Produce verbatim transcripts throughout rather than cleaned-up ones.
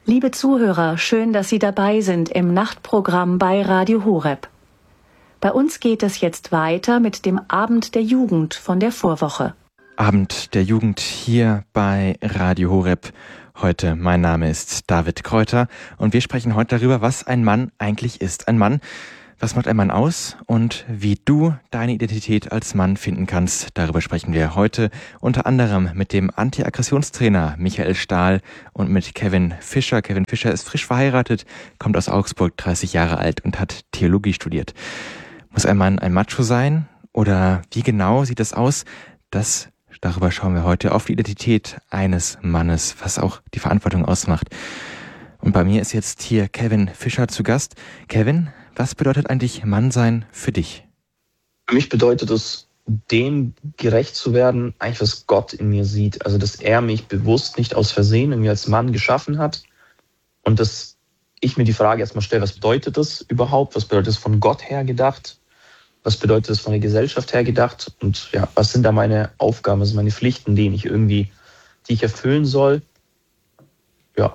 Liebe Zuhörer, schön, dass Sie dabei sind im Nachtprogramm bei Radio Horeb. Bei uns geht es jetzt weiter mit dem Abend der Jugend von der Vorwoche. Abend der Jugend hier bei Radio Horeb. Heute, mein Name ist David Kräuter und wir sprechen heute darüber, was ein Mann eigentlich ist. Ein Mann, was macht ein Mann aus und wie du deine Identität als Mann finden kannst. Darüber sprechen wir heute unter anderem mit dem Anti-Aggressionstrainer Michael Stahl und mit Kevin Fischer. Kevin Fischer ist frisch verheiratet, kommt aus Augsburg, dreißig Jahre alt und hat Theologie studiert. Muss ein Mann ein Macho sein oder wie genau sieht das aus? Das Darüber schauen wir heute auf die Identität eines Mannes, was auch die Verantwortung ausmacht. Und bei mir ist jetzt hier Kevin Fischer zu Gast. Kevin, was bedeutet eigentlich Mannsein für dich? Für mich bedeutet es, dem gerecht zu werden, eigentlich was Gott in mir sieht. Also, dass er mich bewusst nicht aus Versehen irgendwie als Mann geschaffen hat. Und dass ich mir die Frage erstmal stelle, was bedeutet das überhaupt? Was bedeutet das von Gott her gedacht? Was bedeutet das von der Gesellschaft her gedacht? Und ja, was sind da meine Aufgaben, was sind meine Pflichten, die ich irgendwie, die ich erfüllen soll? Ja.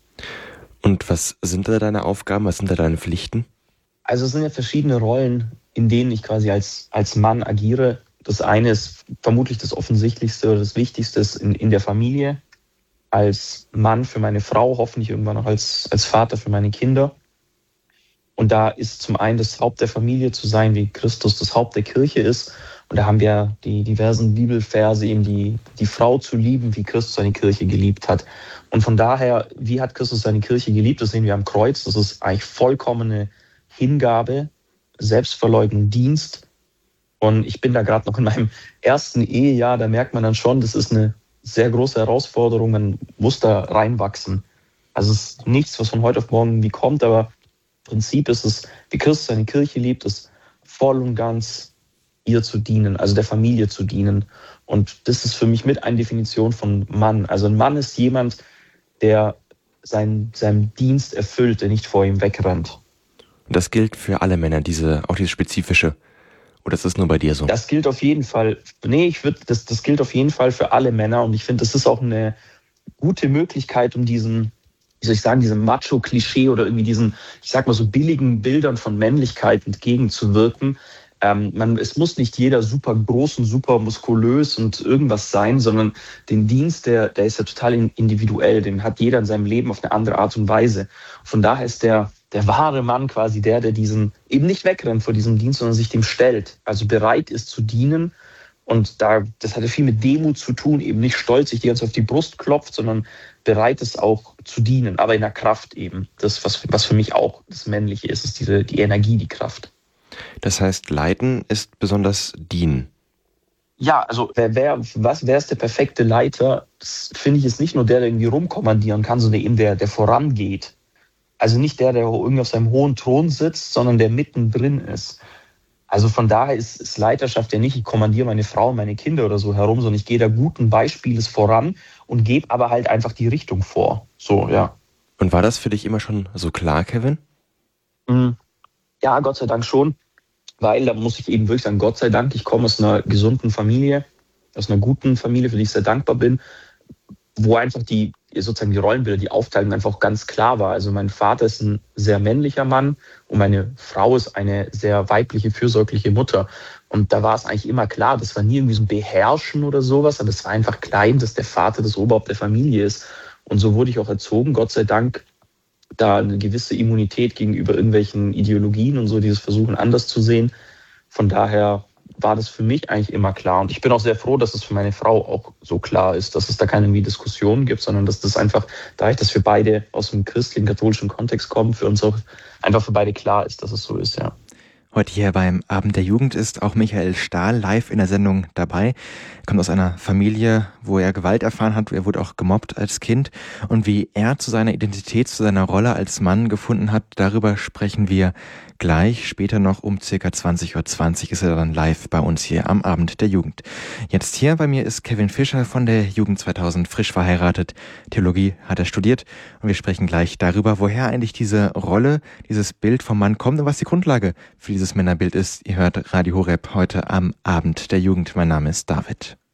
Und was sind da deine Aufgaben? Was sind da deine Pflichten? Also es sind ja verschiedene Rollen, in denen ich quasi als, als Mann agiere. Das eine ist vermutlich das Offensichtlichste oder das Wichtigste ist in, in der Familie. Als Mann für meine Frau, hoffentlich irgendwann auch als, als Vater für meine Kinder. Und da ist zum einen das Haupt der Familie zu sein, wie Christus das Haupt der Kirche ist. Und da haben wir die diversen Bibelverse, eben die, die Frau zu lieben, wie Christus seine Kirche geliebt hat. Und von daher, wie hat Christus seine Kirche geliebt? Das sehen wir am Kreuz. Das ist eigentlich vollkommene Hingabe, Selbstverleugnung, Dienst. Und ich bin da gerade noch in meinem ersten Ehejahr, da merkt man dann schon, das ist eine sehr große Herausforderung. Man muss da reinwachsen. Also es ist nichts, was von heute auf morgen irgendwie kommt, aber im Prinzip ist es, wie Christus seine Kirche liebt, ist voll und ganz ihr zu dienen, also der Familie zu dienen. Und das ist für mich mit eine Definition von Mann. Also ein Mann ist jemand, der seinen, seinen Dienst erfüllt, der nicht vor ihm wegrennt. Und das gilt für alle Männer, diese, auch dieses Spezifische? Oder ist das nur bei dir so? Das gilt auf jeden Fall, nee, ich würde, das, das gilt auf jeden Fall für alle Männer. Und ich finde, das ist auch eine gute Möglichkeit, um diesen, wie soll ich sagen, diesem Macho-Klischee oder irgendwie diesen, ich sag mal so billigen Bildern von Männlichkeit entgegenzuwirken. Ähm, man, es muss nicht jeder super groß und super muskulös und irgendwas sein, sondern den Dienst, der, der ist ja total individuell, den hat jeder in seinem Leben auf eine andere Art und Weise. Von daher ist der, der wahre Mann quasi der, der diesen eben nicht wegrennt vor diesem Dienst, sondern sich dem stellt, also bereit ist zu dienen. Und da, das hat ja viel mit Demut zu tun, eben nicht stolz, sich die ganze Zeit auf die Brust klopft, sondern bereit ist auch zu dienen, aber in der Kraft eben. Das, was, was für mich auch das Männliche ist, ist diese, die Energie, die Kraft. Das heißt, leiten ist besonders dienen. Ja, also wer, wer, was, wer ist der perfekte Leiter? Das finde ich ist nicht nur der, der irgendwie rumkommandieren kann, sondern eben der, der vorangeht. Also nicht der, der irgendwie auf seinem hohen Thron sitzt, sondern der mittendrin ist. Also von daher ist, ist Leiterschaft ja nicht, ich kommandiere meine Frau und meine Kinder oder so herum, sondern ich gehe da guten Beispieles voran und gebe aber halt einfach die Richtung vor. So, ja. Und war das für dich immer schon so klar, Kevin? Ja, Gott sei Dank schon. Weil, da muss ich eben wirklich sagen, Gott sei Dank, ich komme aus einer gesunden Familie, aus einer guten Familie, für die ich sehr dankbar bin, wo einfach die, sozusagen die Rollenbilder, die Aufteilung einfach ganz klar war. Also mein Vater ist ein sehr männlicher Mann und meine Frau ist eine sehr weibliche, fürsorgliche Mutter. Und da war es eigentlich immer klar, das war nie irgendwie so ein Beherrschen oder sowas, aber es war einfach klein, dass der Vater das Oberhaupt der Familie ist. Und so wurde ich auch erzogen, Gott sei Dank, da eine gewisse Immunität gegenüber irgendwelchen Ideologien und so, dieses Versuchen anders zu sehen. Von daher war das für mich eigentlich immer klar. Und ich bin auch sehr froh, dass es für meine Frau auch so klar ist, dass es da keine irgendwie Diskussionen gibt, sondern dass das einfach, dadurch, dass wir beide aus dem christlichen, katholischen Kontext kommen, für uns auch einfach für beide klar ist, dass es so ist, ja. Heute hier beim Abend der Jugend ist auch Michael Stahl live in der Sendung dabei. Er kommt aus einer Familie, wo er Gewalt erfahren hat. Er wurde auch gemobbt als Kind. Und wie er zu seiner Identität, zu seiner Rolle als Mann gefunden hat, darüber sprechen wir gleich. Später noch um circa zwanzig Uhr zwanzig ist er dann live bei uns hier am Abend der Jugend. Jetzt hier bei mir ist Kevin Fischer von der Jugend zweitausend, frisch verheiratet. Theologie hat er studiert. Und wir sprechen gleich darüber, woher eigentlich diese Rolle, dieses Bild vom Mann kommt und was die Grundlage für dieses Männerbild ist. Ihr hört Radio Horeb heute am Abend der Jugend. Mein Name ist David.